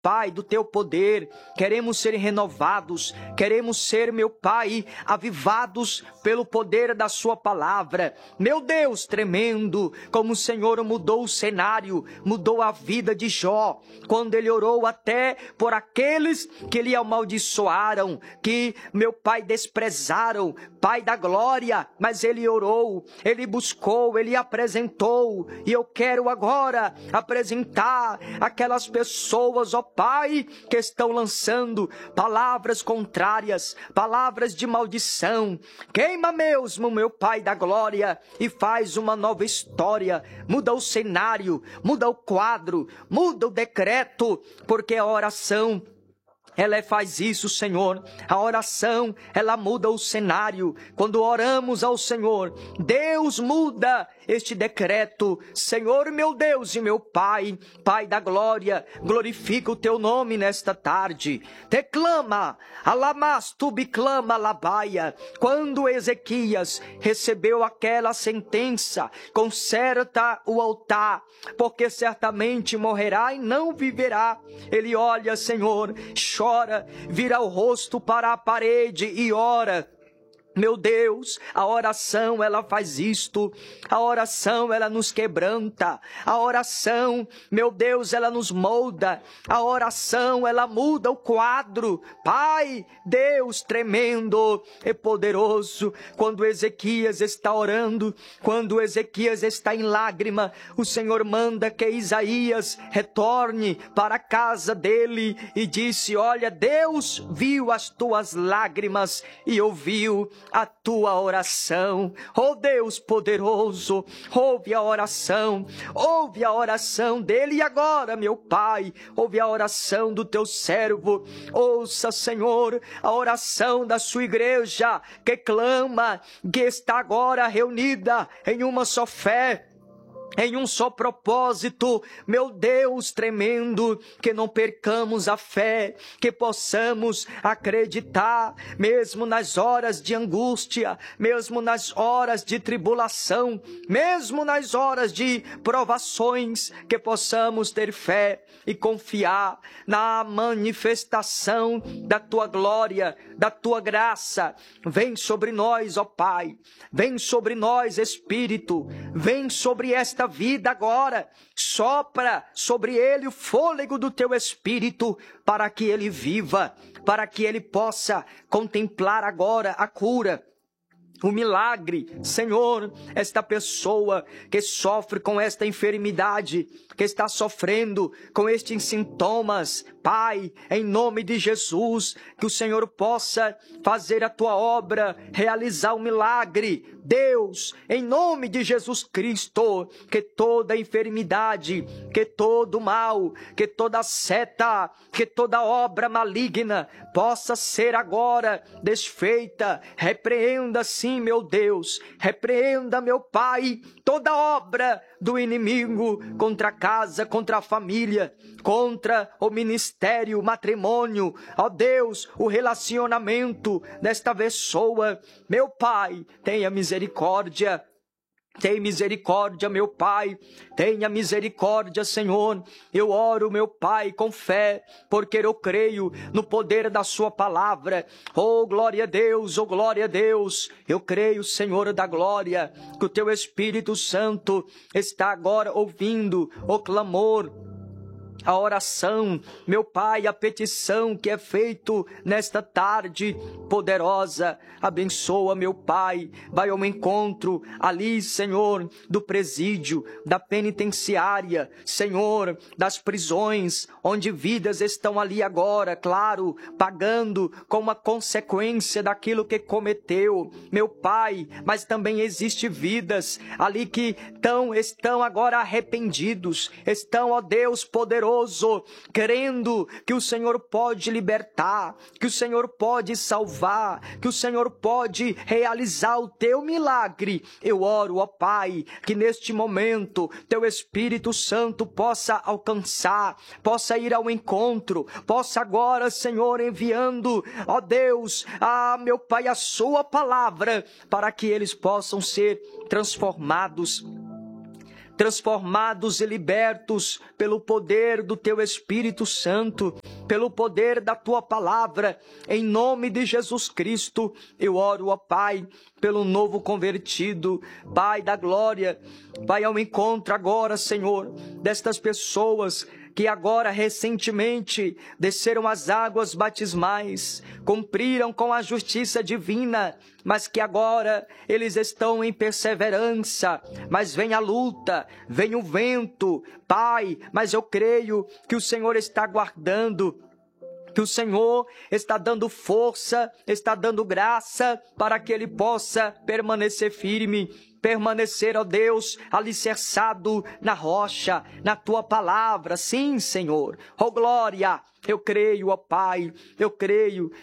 Pai, do teu poder, queremos ser renovados, queremos ser, meu Pai, avivados pelo poder da sua palavra. Meu Deus, tremendo, como o Senhor mudou o cenário, mudou a vida de Jó, quando ele orou até por aqueles que lhe amaldiçoaram, que, meu Pai, desprezaram, Pai da glória, mas ele orou, ele buscou, ele apresentou, e eu quero agora apresentar aquelas pessoas, ó Pai, que estão lançando palavras contrárias, palavras de maldição. Queima mesmo, meu Pai da glória, e faz uma nova história, muda o cenário, muda o quadro, muda o decreto, porque a oração, ela faz isso, Senhor. A oração, ela muda o cenário. Quando oramos ao Senhor, Deus muda este decreto. Senhor, meu Deus e meu Pai, Pai da glória, glorifica o teu nome nesta tarde. Te clama, alamas tu biclama labaia. Quando Ezequias recebeu aquela sentença, conserta o altar, porque certamente morrerá e não viverá. Ele olha, Senhor, chora, vira o rosto para a parede e ora. Meu Deus, a oração, ela faz isto. A oração, ela nos quebranta. A oração, meu Deus, ela nos molda. A oração, ela muda o quadro. Pai, Deus tremendo e poderoso. Quando Ezequias está orando, quando Ezequias está em lágrima, o Senhor manda que Isaías retorne para a casa dele e disse: olha, Deus viu as tuas lágrimas e ouviu a tua oração. Oh Deus poderoso, ouve a oração dele. E agora, meu Pai, ouve a oração do teu servo. Ouça, Senhor, a oração da sua igreja que clama, que está agora reunida em uma só fé, em um só propósito. Meu Deus tremendo, que não percamos a fé, que possamos acreditar, mesmo nas horas de angústia, mesmo nas horas de tribulação, mesmo nas horas de provações, que possamos ter fé e confiar na manifestação da tua glória, da tua graça. Vem sobre nós, ó Pai, vem sobre nós, Espírito, vem sobre esta vida agora, sopra sobre ele o fôlego do teu Espírito, para que ele viva, para que ele possa contemplar agora a cura, o milagre. Senhor, esta pessoa que sofre com esta enfermidade, que está sofrendo com estes sintomas, Pai, em nome de Jesus, que o Senhor possa fazer a tua obra, realizar o milagre. Deus, em nome de Jesus Cristo, que toda enfermidade, que todo mal, que toda seta, que toda obra maligna possa ser agora desfeita. Repreenda sim, meu Deus, repreenda, meu Pai, toda obra do inimigo contra a casa, contra a família, contra o ministério, o matrimônio, ó Deus, o relacionamento desta pessoa. Meu Pai, tenha misericórdia. Tem misericórdia, meu Pai, tenha misericórdia, Senhor. Eu oro, meu Pai, com fé, porque eu creio no poder da sua palavra. Oh, glória a Deus, oh, glória a Deus. Eu creio, Senhor da glória, que o teu Espírito Santo está agora ouvindo o clamor, a oração, meu Pai, a petição que é feito nesta tarde poderosa. Abençoa, meu Pai, vai ao encontro ali, Senhor, do presídio, da penitenciária, Senhor, das prisões, onde vidas estão ali agora, claro, pagando com uma consequência daquilo que cometeu, meu Pai, mas também existe vidas ali que estão agora arrependidos, estão, ó Deus poderoso, crendo que o Senhor pode libertar, que o Senhor pode salvar, que o Senhor pode realizar o teu milagre. Eu oro, ó Pai, que neste momento teu Espírito Santo possa alcançar, possa ir ao encontro, possa agora, Senhor, enviando, ó Deus, meu Pai, a sua palavra, para que eles possam ser transformados. transformados e libertos pelo poder do Teu Espírito Santo, pelo poder da Tua palavra. Em nome de Jesus Cristo, eu oro, ó Pai, pelo novo convertido. Pai da glória, vai ao encontro agora, Senhor, destas pessoas que agora recentemente desceram as águas batismais, cumpriram com a justiça divina, mas que agora eles estão em perseverança, mas vem a luta, vem o vento, Pai, mas eu creio que o Senhor está guardando, que o Senhor está dando força, está dando graça para que ele possa permanecer firme, permanecer, ó Deus, alicerçado na rocha, na Tua palavra. Sim, Senhor. Ó glória, eu creio, ó Pai, eu creio,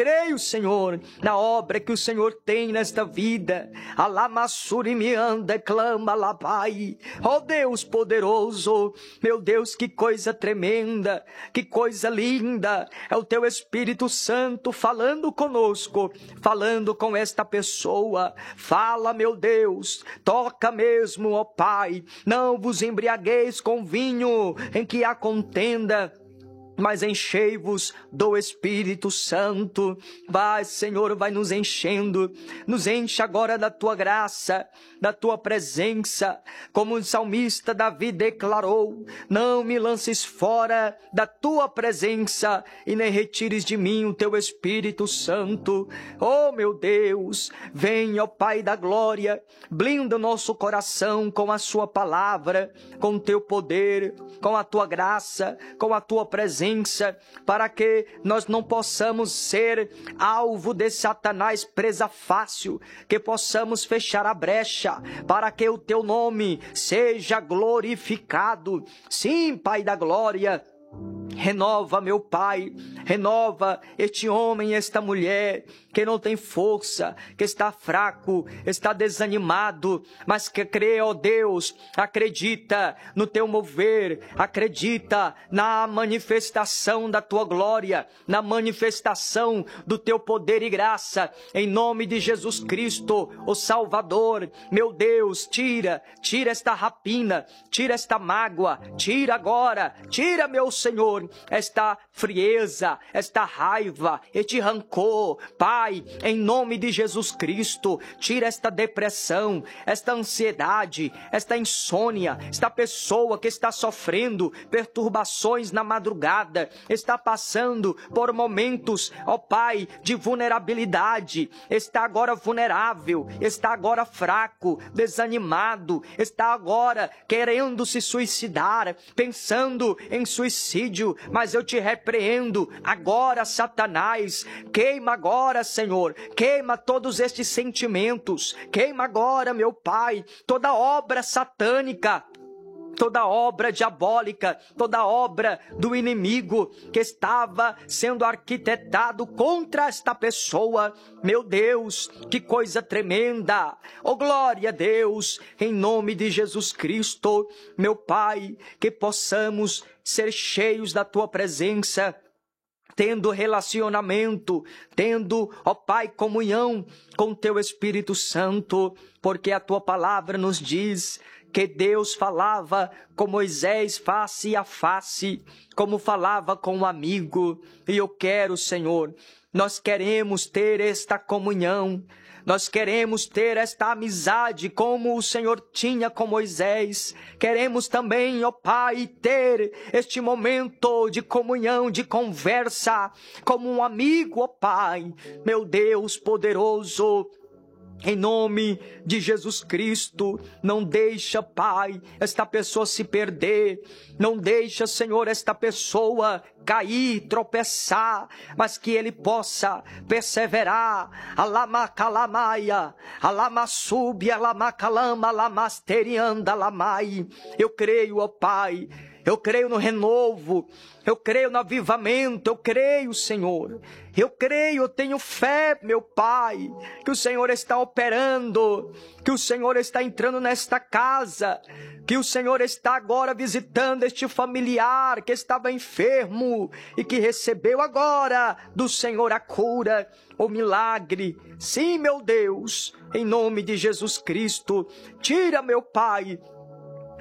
Senhor, na obra que o Senhor tem nesta vida. Alamassuri me anda, clama lá, Pai. Ó Deus poderoso, meu Deus, que coisa tremenda, que coisa linda. É o Teu Espírito Santo falando conosco, falando com esta pessoa. Fala, meu Deus, toca mesmo, ó Pai. Não vos embriagueis com vinho em que há contenda, mas enchei-vos do Espírito Santo. Vai, Senhor, vai nos enchendo, nos enche agora da Tua graça, da Tua presença, como o salmista Davi declarou: não me lances fora da Tua presença e nem retires de mim o Teu Espírito Santo. Oh, meu Deus, vem, ó Pai da glória, blinda o nosso coração com a Sua palavra, com o Teu poder, com a Tua graça, com a Tua presença, para que nós não possamos ser alvo de Satanás, presa fácil, que possamos fechar a brecha, para que o Teu nome seja glorificado. Sim, Pai da glória, renova, meu Pai, renova este homem e esta mulher que não tem força, que está fraco, está desanimado, mas que crê, ó Deus, acredita no Teu mover, acredita na manifestação da Tua glória, na manifestação do Teu poder e graça, em nome de Jesus Cristo, o Salvador. Meu Deus, tira esta rapina, tira esta mágoa, tira agora, tira, meu Senhor, esta frieza, esta raiva, este rancor, Pai, em nome de Jesus Cristo, tira esta depressão, esta ansiedade, esta insônia, esta pessoa que está sofrendo perturbações na madrugada, está passando por momentos, ó Pai, de vulnerabilidade, está agora vulnerável, está agora fraco, desanimado, está agora querendo se suicidar, pensando em suicídio, mas eu te repreendo agora, Satanás, queima agora, Senhor, queima todos estes sentimentos, queima agora, meu Pai, toda obra satânica, toda obra diabólica, toda obra do inimigo que estava sendo arquitetado contra esta pessoa. Meu Deus, que coisa tremenda! Oh, glória a Deus, em nome de Jesus Cristo, meu Pai, que possamos ser cheios da Tua presença, tendo relacionamento, tendo, ó Pai, comunhão com Teu Espírito Santo, porque a Tua palavra nos diz que Deus falava com Moisés face a face, como falava com um amigo. E eu quero, Senhor, nós queremos ter esta comunhão, nós queremos ter esta amizade como o Senhor tinha com Moisés. Queremos também, ó Pai, ter este momento de comunhão, de conversa, como um amigo, ó Pai. Meu Deus poderoso, em nome de Jesus Cristo, não deixa, Pai, esta pessoa se perder. Não deixa, Senhor, esta pessoa cair, tropeçar, mas que ele possa perseverar. Alamakalamaia, alamassubi, alamakalama, alamasterianda, alamai. Eu creio, ó Pai, eu creio no renovo, eu creio no avivamento, eu creio, Senhor. Eu creio, eu tenho fé, meu Pai, que o Senhor está operando, que o Senhor está entrando nesta casa, que o Senhor está agora visitando este familiar que estava enfermo e que recebeu agora do Senhor a cura, o milagre. Sim, meu Deus, em nome de Jesus Cristo, tira, meu Pai,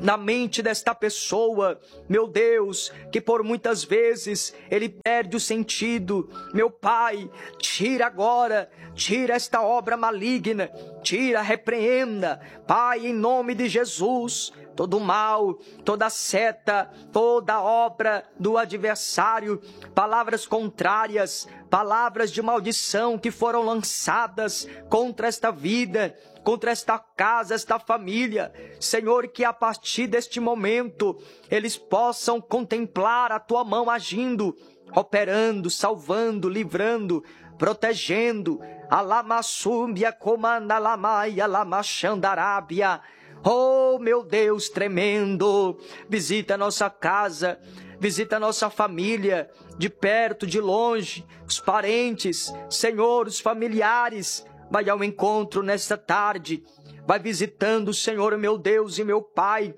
na mente desta pessoa, meu Deus, que por muitas vezes ele perde o sentido. Meu Pai, tira agora, tira esta obra maligna, tira, repreenda, Pai, em nome de Jesus, todo mal, toda seta, toda obra do adversário, palavras contrárias, palavras de maldição que foram lançadas contra esta vida, contra esta casa, esta família. Senhor, que a partir deste momento eles possam contemplar a tua mão agindo, operando, salvando, livrando, protegendo. Alamassúmbia, comandalamaia, lamachandarábia. Oh, meu Deus tremendo, visita a nossa casa, visita a nossa família, de perto, de longe, os parentes, Senhor, os familiares. Vai ao encontro nesta tarde, vai visitando, Senhor, meu Deus e meu Pai.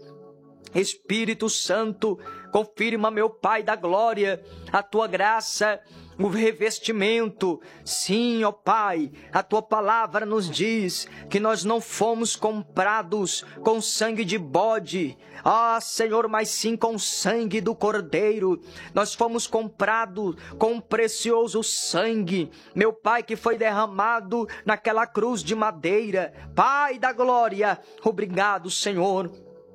Espírito Santo, confirma, meu Pai da glória, a tua graça, o revestimento. Sim, ó Pai, a tua palavra nos diz que nós não fomos comprados com sangue de bode, Senhor, mas sim com sangue do Cordeiro. Nós fomos comprados com um precioso sangue, meu Pai, que foi derramado naquela cruz de madeira. Pai da glória, obrigado, Senhor.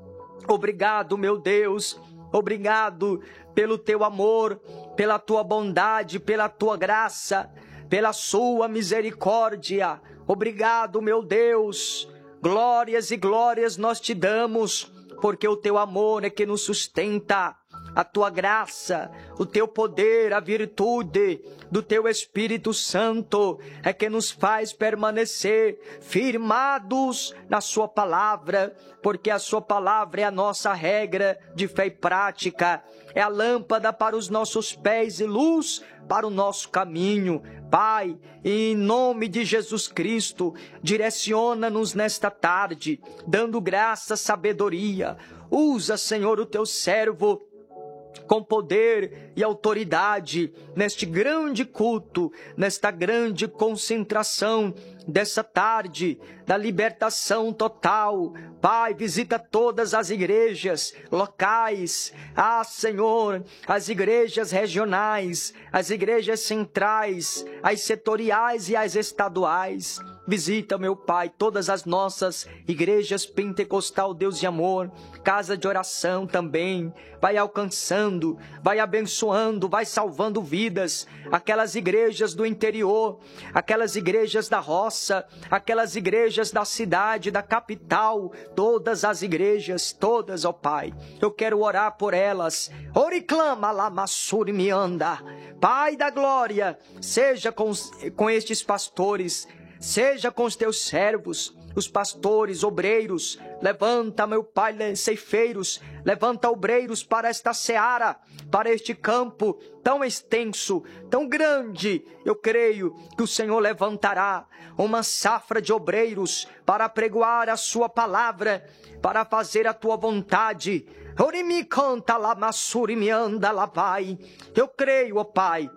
Obrigado, meu Deus. Obrigado pelo teu amor, pela tua bondade, pela tua graça, pela sua misericórdia. Obrigado, meu Deus. Glórias e glórias nós te damos, porque o teu amor é que nos sustenta. A tua graça, o teu poder, a virtude do teu Espírito Santo é que nos faz permanecer firmados na sua palavra, porque a sua palavra é a nossa regra de fé e prática, é a lâmpada para os nossos pés e luz para o nosso caminho. Pai, em nome de Jesus Cristo, direciona-nos nesta tarde, dando graça, sabedoria. Usa, Senhor, o teu servo com poder e autoridade neste grande culto, nesta grande concentração dessa tarde, da libertação total. Pai, visita todas as igrejas locais, Senhor, as igrejas regionais, as igrejas centrais, as setoriais e as estaduais. Visita, meu Pai, todas as nossas igrejas pentecostal, Deus de amor, casa de oração também. Vai alcançando, vai abençoando, vai salvando vidas. Aquelas igrejas do interior, aquelas igrejas da roça, aquelas igrejas da cidade, da capital, todas as igrejas, todas, ó Pai. Eu quero orar por elas. Oriclama lamassuri me anda. Pai da glória, seja com estes pastores, seja com os teus servos, os pastores, obreiros. Levanta, meu Pai, ceifeiros, levanta obreiros para esta seara, para este campo tão extenso, tão grande. Eu creio que o Senhor levantará uma safra de obreiros para pregoar a sua palavra, para fazer a tua vontade. Orimi canta lá, massuri me anda lá, Pai. Eu creio, ó Pai.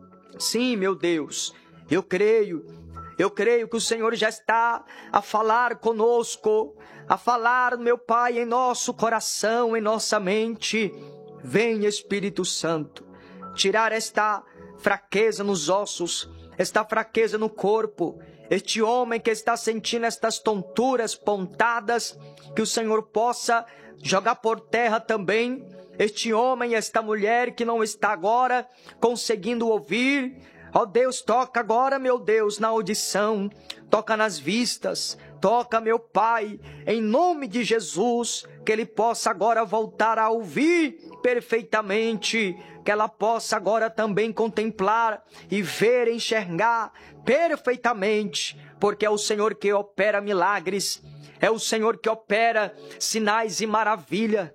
Sim, meu Deus, eu creio que o Senhor já está a falar conosco, a falar, meu Pai, em nosso coração, em nossa mente. Vem, Espírito Santo, tirar esta fraqueza nos ossos, esta fraqueza no corpo, este homem que está sentindo estas tonturas, pontadas, que o Senhor possa jogar por terra também este homem e esta mulher que não está agora conseguindo ouvir. Ó Deus, toca agora, meu Deus, na audição, toca nas vistas, toca, meu Pai, em nome de Jesus, que ele possa agora voltar a ouvir perfeitamente, que ela possa agora também contemplar e ver, enxergar perfeitamente, porque é o Senhor que opera milagres, é o Senhor que opera sinais e maravilha.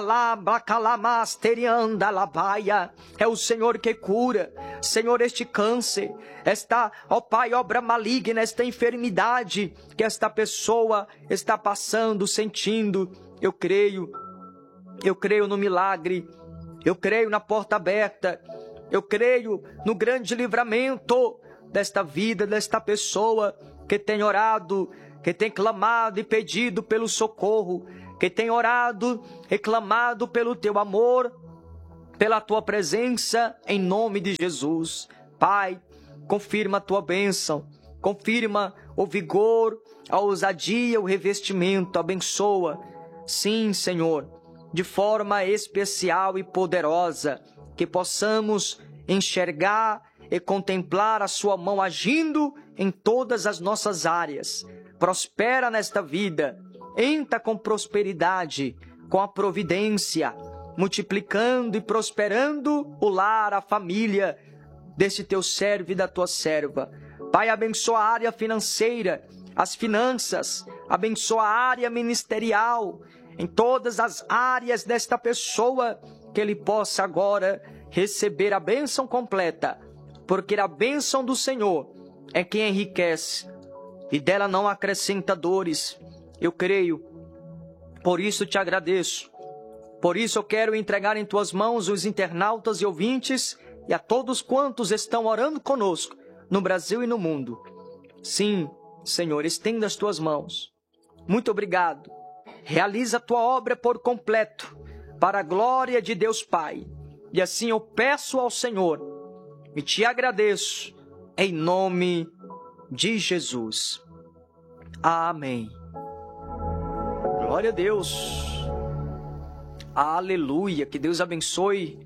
É o Senhor que cura, Senhor, este câncer, esta, ó Pai, obra maligna, esta enfermidade que esta pessoa está passando, sentindo. Eu creio no milagre, eu creio na porta aberta, eu creio no grande livramento desta vida, desta pessoa que tem orado, que tem clamado e pedido pelo socorro, que tem orado, reclamado pelo teu amor, pela tua presença, em nome de Jesus. Pai, confirma a tua bênção, confirma o vigor, a ousadia, o revestimento, abençoa. Sim, Senhor, de forma especial e poderosa, que possamos enxergar e contemplar a sua mão agindo em todas as nossas áreas. Prospera nesta vida, entra com prosperidade, com a providência, multiplicando e prosperando o lar, a família desse teu servo e da tua serva. Pai, abençoa a área financeira, as finanças, abençoa a área ministerial, em todas as áreas desta pessoa, que ele possa agora receber a bênção completa, porque a bênção do Senhor é quem enriquece, e dela não acrescenta dores. Eu creio, por isso te agradeço. Por isso eu quero entregar em tuas mãos os internautas e ouvintes e a todos quantos estão orando conosco no Brasil e no mundo. Sim, Senhor, estenda as tuas mãos. Muito obrigado. Realiza a tua obra por completo, para a glória de Deus Pai. E assim eu peço ao Senhor e te agradeço em nome de Jesus. Amém. Glória a Deus. Aleluia. Que Deus abençoe.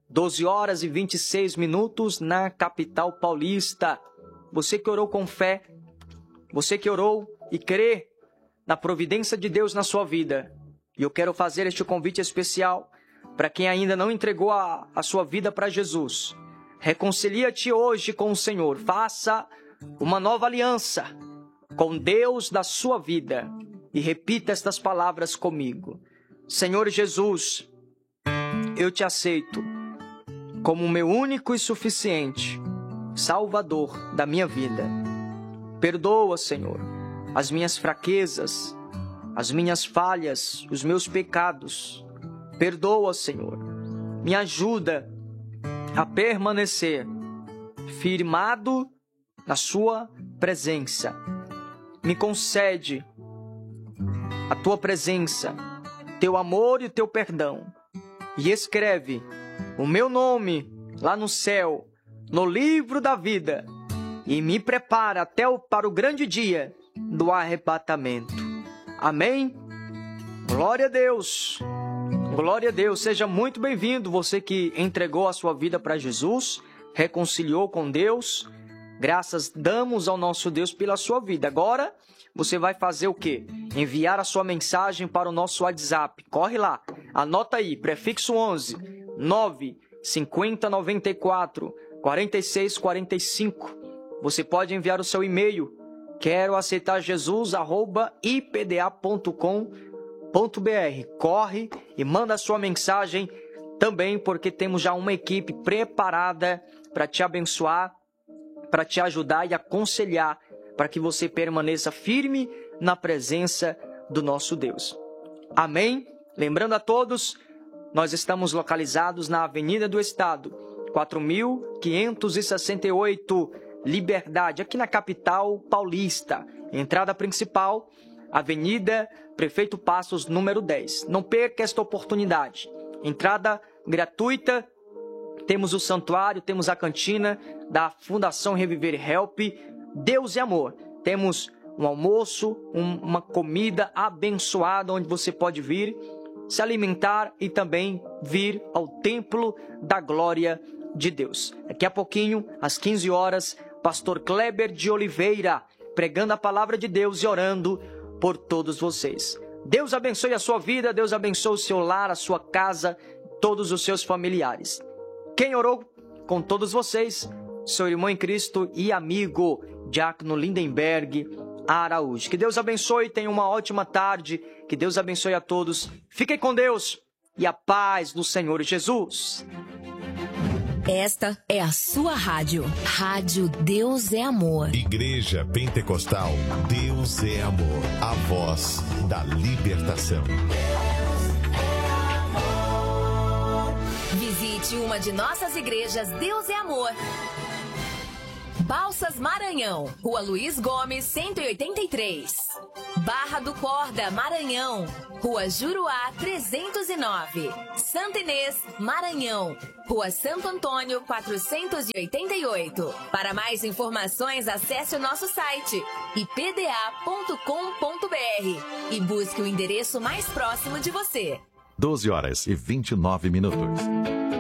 12h26 na capital paulista. Você que orou com fé, você que orou e crê na providência de Deus na sua vida. E eu quero fazer este convite especial para quem ainda não entregou a sua vida para Jesus. Reconcilia-te hoje com o Senhor. Faça uma nova aliança com Deus da sua vida. E repita estas palavras comigo. Senhor Jesus, eu te aceito como o meu único e suficiente Salvador da minha vida. Perdoa, Senhor, as minhas fraquezas, as minhas falhas, os meus pecados. Perdoa, Senhor. Me ajuda a permanecer firmado na sua presença. Me concede a tua presença, teu amor e o teu perdão. E escreve o meu nome lá no céu, no livro da vida, e me prepara para o grande dia do arrebatamento. Amém? Glória a Deus. Glória a Deus. Seja muito bem-vindo, você que entregou a sua vida para Jesus, reconciliou com Deus. Graças damos ao nosso Deus pela sua vida. Agora, você vai fazer o quê? Enviar a sua mensagem para o nosso WhatsApp. Corre lá. Anota aí, prefixo 11 9 50 94 46 45. Você pode enviar o seu e-mail. Quero aceitar Jesus@ipda.com.br. Corre e manda a sua mensagem também, porque temos já uma equipe preparada para te abençoar, para te ajudar e aconselhar, para que você permaneça firme na presença do nosso Deus. Amém? Lembrando a todos, nós estamos localizados na Avenida do Estado, 4.568, Liberdade, aqui na capital paulista. Entrada principal, Avenida Prefeito Passos, número 10. Não perca esta oportunidade. Entrada gratuita. Temos o santuário, temos a cantina da Fundação Reviver Help. Deus é amor. Temos um almoço, uma comida abençoada, onde você pode vir se alimentar e também vir ao templo da glória de Deus. Daqui a pouquinho, às 15 horas, Pastor Kleber de Oliveira, pregando a palavra de Deus e orando por todos vocês. Deus abençoe a sua vida, Deus abençoe o seu lar, a sua casa, todos os seus familiares. Quem orou com todos vocês, seu irmão em Cristo e amigo, Diácono Lindenberg Araújo. Que Deus abençoe, tenha uma ótima tarde, que Deus abençoe a todos. Fiquem com Deus e a paz do Senhor Jesus. Esta é a sua rádio. Rádio Deus é Amor. Igreja Pentecostal Deus é Amor. A voz da libertação. Visite uma de nossas igrejas Deus é Amor. Balsas Maranhão, Rua Luiz Gomes, 183. Barra do Corda, Maranhão, Rua Juruá, 309. Santa Inês, Maranhão, Rua Santo Antônio, 488. Para mais informações, acesse o nosso site ipda.com.br e busque o endereço mais próximo de você. 12 horas e 29 minutos.